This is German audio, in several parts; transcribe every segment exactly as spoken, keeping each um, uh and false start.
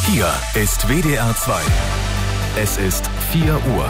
Hier ist W D R zwei. Es ist vier Uhr.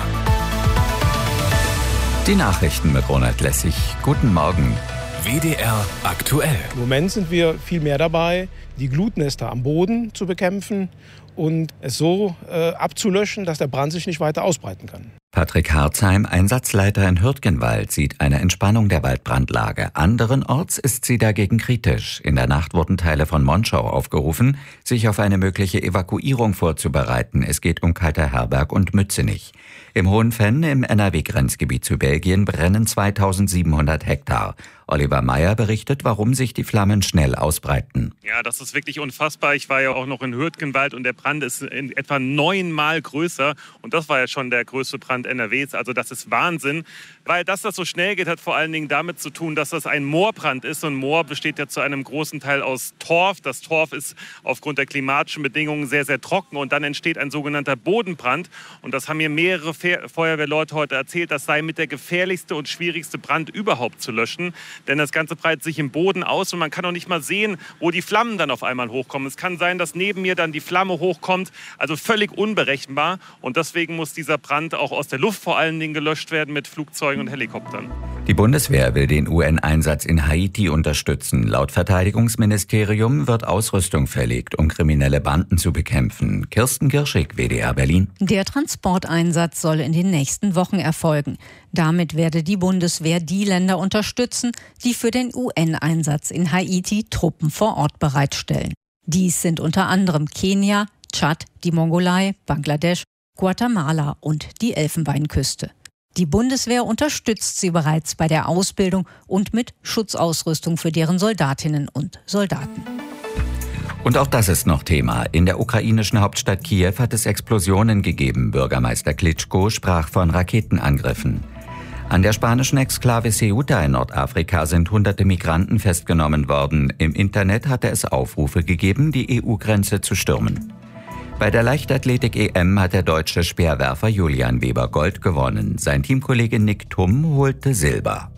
Die Nachrichten mit Ronald Lessig. Guten Morgen. W D R aktuell. Im Moment sind wir viel mehr dabei, die Glutnester am Boden zu bekämpfen und es so äh, abzulöschen, dass der Brand sich nicht weiter ausbreiten kann. Patrick Harzheim, Einsatzleiter in Hürtgenwald, sieht eine Entspannung der Waldbrandlage. Anderenorts ist sie dagegen kritisch. In der Nacht wurden Teile von Monschau aufgerufen, sich auf eine mögliche Evakuierung vorzubereiten. Es geht um Kalterherberg und Mützenich. Im Hohenfenn, im N R W-Grenzgebiet zu Belgien, brennen zweitausendsiebenhundert Hektar. Oliver Meyer berichtet, warum sich die Flammen schnell ausbreiten. Ja, das ist wirklich unfassbar. Ich war ja auch noch in Hürtgenwald und der Brand ist in etwa neunmal größer. Und das war ja schon der größte Brand N R Ws. Also das ist Wahnsinn. Weil dass das so schnell geht, hat vor allen Dingen damit zu tun, dass das ein Moorbrand ist. Und Moor besteht ja zu einem großen Teil aus Torf. Das Torf ist aufgrund der klimatischen Bedingungen sehr, sehr trocken. Und dann entsteht ein sogenannter Bodenbrand. Und das haben mir mehrere Fe- Feuerwehrleute heute erzählt. Das sei mit der gefährlichste und schwierigste Brand überhaupt zu löschen. Denn das Ganze breitet sich im Boden aus und man kann auch nicht mal sehen, wo die Flammen dann auf einmal hochkommen. Es kann sein, dass neben mir dann die Flamme hochkommt. Also völlig unberechenbar. Und deswegen muss dieser Brand auch aus der Luft vor allen Dingen gelöscht werden mit Flugzeugen und Helikoptern. Die Bundeswehr will den U N-Einsatz in Haiti unterstützen. Laut Verteidigungsministerium wird Ausrüstung verlegt, um kriminelle Banden zu bekämpfen. Kirsten Girschig, W D R Berlin. Der Transporteinsatz soll in den nächsten Wochen erfolgen. Damit werde die Bundeswehr die Länder unterstützen, die für den U N-Einsatz in Haiti Truppen vor Ort bereitstellen. Dies sind unter anderem Kenia, Tschad, die Mongolei, Bangladesch, Guatemala und die Elfenbeinküste. Die Bundeswehr unterstützt sie bereits bei der Ausbildung und mit Schutzausrüstung für deren Soldatinnen und Soldaten. Und auch das ist noch Thema. In der ukrainischen Hauptstadt Kiew hat es Explosionen gegeben. Bürgermeister Klitschko sprach von Raketenangriffen. An der spanischen Exklave Ceuta in Nordafrika sind hunderte Migranten festgenommen worden. Im Internet hatte es Aufrufe gegeben, die E U-Grenze zu stürmen. Bei der Leichtathletik-E M hat der deutsche Speerwerfer Julian Weber Gold gewonnen. Sein Teamkollege Nick Thum holte Silber.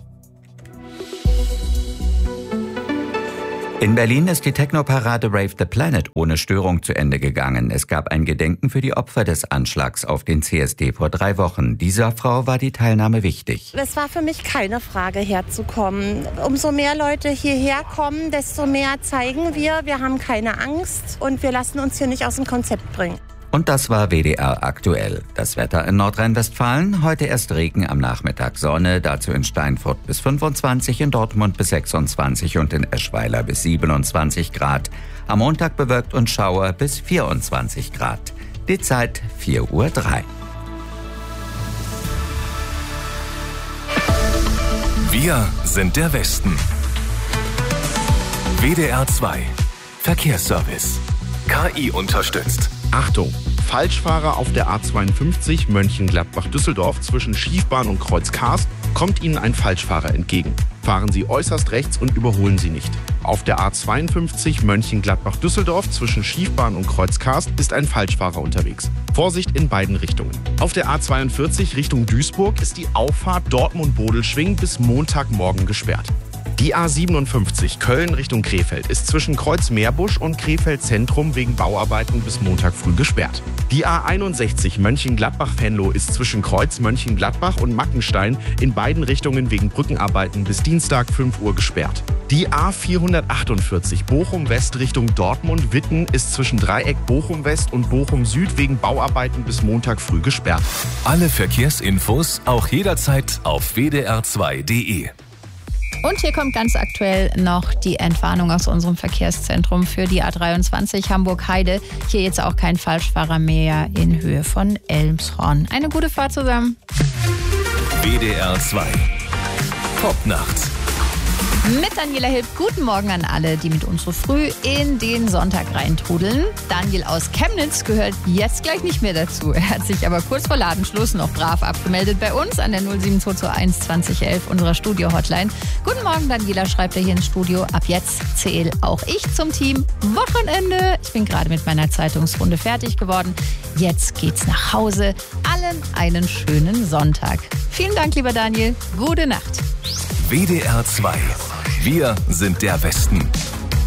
In Berlin ist die Techno-Parade Rave the Planet ohne Störung zu Ende gegangen. Es gab ein Gedenken für die Opfer des Anschlags auf den C S D vor drei Wochen. Dieser Frau war die Teilnahme wichtig. Es war für mich keine Frage, herzukommen. Umso mehr Leute hierher kommen, desto mehr zeigen wir, wir haben keine Angst und wir lassen uns hier nicht aus dem Konzept bringen. Und das war W D R aktuell. Das Wetter in Nordrhein-Westfalen. Heute erst Regen, am Nachmittag Sonne. Dazu in Steinfurt bis fünfundzwanzig, in Dortmund bis sechsundzwanzig und in Eschweiler bis siebenundzwanzig Grad. Am Montag bewölkt und Schauer bis vierundzwanzig Grad. Die Zeit vier Uhr drei. Wir sind der Westen. W D R zwei. Verkehrsservice. K I unterstützt. Achtung! Falschfahrer auf der A zweiundfünfzig Mönchengladbach-Düsseldorf zwischen Schiefbahn und Kreuz-Karst kommt Ihnen ein Falschfahrer entgegen. Fahren Sie äußerst rechts und überholen Sie nicht. Auf der A zweiundfünfzig Mönchengladbach-Düsseldorf zwischen Schiefbahn und Kreuz-Karst ist ein Falschfahrer unterwegs. Vorsicht in beiden Richtungen. Auf der A zweiundvierzig Richtung Duisburg ist die Auffahrt Dortmund-Bodelschwingh bis Montagmorgen gesperrt. Die A siebenundfünfzig Köln Richtung Krefeld ist zwischen Kreuz-Meerbusch und Krefeld Zentrum wegen Bauarbeiten bis Montag früh gesperrt. Die A einundsechzig Mönchengladbach-Venlo ist zwischen Kreuz Mönchengladbach und Mackenstein in beiden Richtungen wegen Brückenarbeiten bis Dienstag fünf Uhr gesperrt. Die A vierhundertachtundvierzig Bochum-West Richtung Dortmund-Witten ist zwischen Dreieck Bochum-West und Bochum-Süd wegen Bauarbeiten bis Montag früh gesperrt. Alle Verkehrsinfos auch jederzeit auf w d r zwei punkt d e. Und hier kommt ganz aktuell noch die Entwarnung aus unserem Verkehrszentrum für die A dreiundzwanzig Hamburg-Heide. Hier jetzt auch kein Falschfahrer mehr in Höhe von Elmshorn. Eine gute Fahrt zusammen. W D R zwei. Popnacht. Mit Daniela Hilb. Guten Morgen an alle, die mit uns so früh in den Sonntag reintrudeln. Daniel aus Chemnitz gehört jetzt gleich nicht mehr dazu. Er hat sich aber kurz vor Ladenschluss noch brav abgemeldet bei uns an der null sieben zwei zwei eins zwanzig elf unserer Studio-Hotline. Guten Morgen, Daniela, schreibt er hier ins Studio. Ab jetzt zähle auch ich zum Team Wochenende. Ich bin gerade mit meiner Zeitungsrunde fertig geworden. Jetzt geht's nach Hause. Allen einen schönen Sonntag. Vielen Dank, lieber Daniel. Gute Nacht. W D R zwei. Wir sind der Westen.